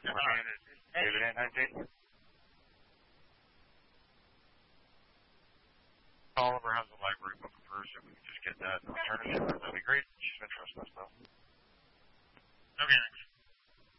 name is David Ant 19. Oliver has the library book first, if we could just get that alternative, that'd be great.